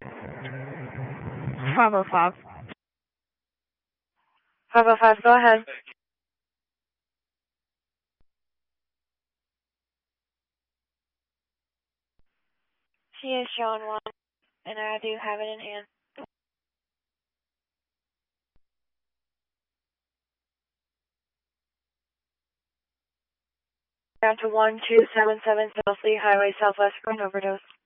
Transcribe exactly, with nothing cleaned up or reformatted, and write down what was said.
five oh five. five oh five, go ahead. She is showing one, and I do have it in hand. Down to one two seven seven South Lee Highway, Southwest, for an overdose.